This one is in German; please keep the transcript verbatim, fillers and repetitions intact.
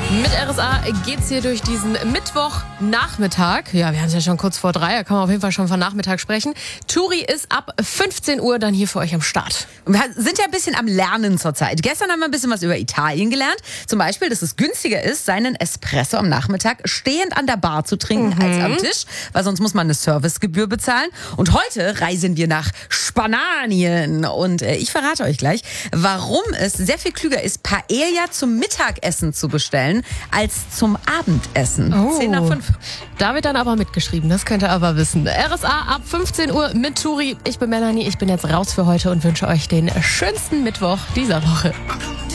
Mit R S A geht's hier durch diesen Mittwochnachmittag. Ja, wir haben es ja schon kurz vor drei, da kann man auf jeden Fall schon von Nachmittag sprechen. Touri ist ab fünfzehn Uhr dann hier für euch am Start. Wir sind ja ein bisschen am Lernen zurzeit. Gestern haben wir ein bisschen was über Italien gelernt. Zum Beispiel, dass es günstiger ist, seinen Espresso am Nachmittag stehend an der Bar zu trinken mhm. als am Tisch, weil sonst muss man eine Servicegebühr bezahlen. Und heute reisen wir nach Spanien. Und äh, ich verrate euch gleich, warum es sehr viel klüger ist, Paella zum Mittagessen zu bestellen, als zum Abendessen. Oh. zehn nach fünf. Da wird dann aber mitgeschrieben, das könnt ihr aber wissen. R S A ab fünfzehn Uhr mit Touri. Ich bin Melanie, ich bin jetzt raus für heute und wünsche euch den schönsten Mittwoch dieser Woche.